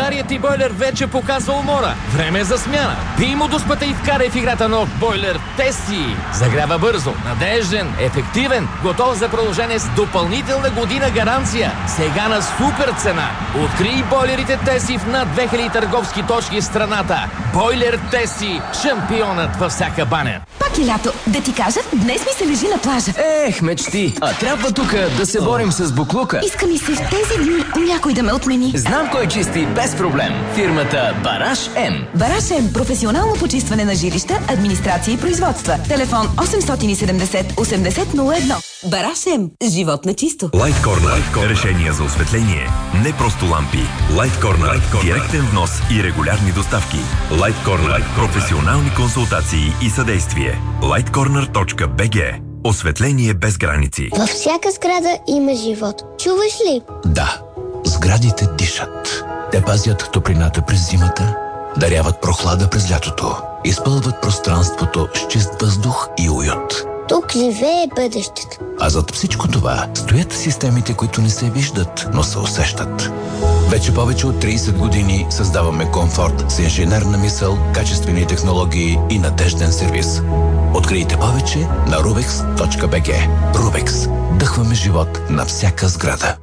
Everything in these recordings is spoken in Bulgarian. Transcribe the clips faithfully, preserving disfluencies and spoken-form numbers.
Старият ти бойлер вече показва умора. Време е за смяна. Бий му дуспата и вкарай в играта нов бойлер Теси. Загрява бързо, надежден, ефективен, готов за продължение с допълнителна година гаранция. Сега на супер цена. Открий бойлерите Теси в над две хиляди търговски точки в страната. Бойлер Теси. Шампионът във всяка баня. Пак е лято. Да ти кажа, днес ми се лежи на плажа. Ех, мечти. А трябва тук да се борим с буклука. Иска ми се в тези дни някой да ме отмени. Знам кой чисти без проблем. Фирмата Бараш М. Бараш М. Професионално почистване на жилища, администрация и производства. Телефон осем седемдесет осемдесет нула едно. Бараш М. Живот на чисто. Light Corner. Решение за осветление. Не просто лампи. Light Corner. Директен внос и регулярни доставки. Light Corner. Професионални консултации и съдействие. лайт корнер точка би джи. Осветление без граници. Във всяка сграда има живот. Чуваш ли? Да. Сградите дишат. Те пазят топлината през зимата, даряват прохлада през лятото, изпълват пространството с чист въздух и уют. Тук живее бъдещето. А зад всичко това стоят системите, които не се виждат, но се усещат. Вече повече от трийсет години създаваме комфорт с инженерна мисъл, качествени технологии и надежден сервис. Открийте повече на рубекс точка би джи. Рубекс. Дъхваме живот на всяка сграда.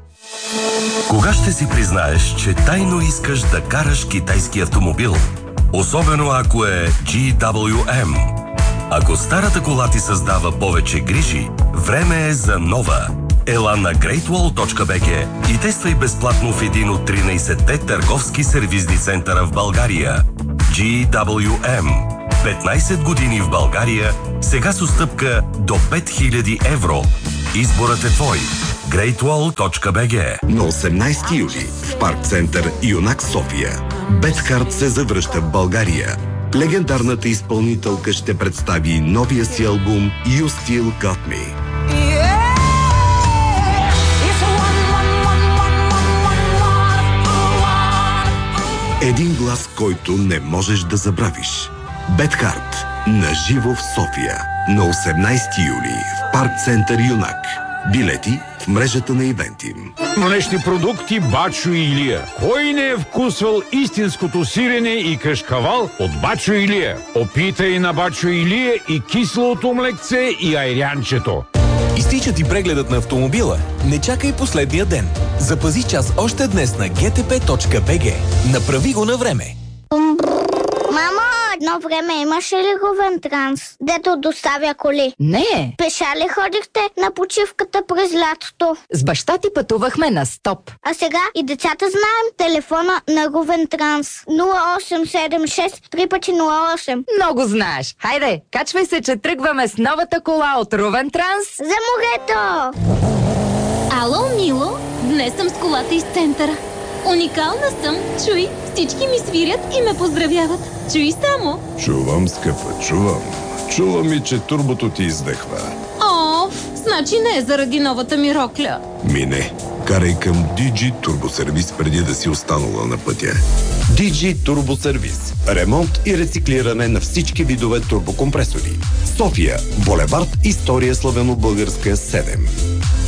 Кога ще си признаеш, че тайно искаш да караш китайски автомобил? Особено ако е джи дабъл ю ем. Ако старата кола ти създава повече грижи, време е за нова. Ела на грейт уол точка би джи и тествай безплатно в един от тринайсетте търговски сервизни центъра в България. джи дабъл ю ем. петнайсет години в България, сега с отстъпка до пет хиляди евро. Изборът е твой. грейт уол точка би джи. На осемнайсети юли в Парк Център Юнак София Беткарт се завръща в България. Легендарната изпълнителка ще представи новия си албум You Still Got Me. Един глас, който не можеш да забравиш. Беткарт. Наживо в София. На осемнайсети юли в Парк Център Юнак. Билети в мрежата на Ивентим. Млечни продукти Бачо Илия. Кой не е вкусвал истинското сирене и кашкавал от Бачо Илия? Опитай на Бачо Илия и киселото млекце и айрянчето. Изтича ти прегледът на автомобила? Не чакай последния ден. Запази час още днес на джи ти пи точка би джи. Направи го на време. Мамо, едно време имаше ли Говентранс, дето доставя коли? Не. Пеша ли ходихте на почивката през лятото? С баща ти пътувахме на стоп. А сега и децата знаем телефона на Говентранс. нула осем седем шест три пъти нула осем. Много знаеш. Хайде, качвай се, че тръгваме с новата кола от Ровентранс. За морето! Ало, Мило, днес съм с колата из центъра. Уникална съм, чуй, всички ми свирят и ме поздравяват. Чуй само. Чувам, скъпа, чувам. Чувам и, че турбото ти издъхва. Оф, значи не е заради новата ми рокля. Мине, карай към ди джи Турбосервис преди да си останала на пътя. ди джи Турбосервис. Ремонт и рециклиране на всички видове турбокомпресори. София, булевард История славянобългарска седем.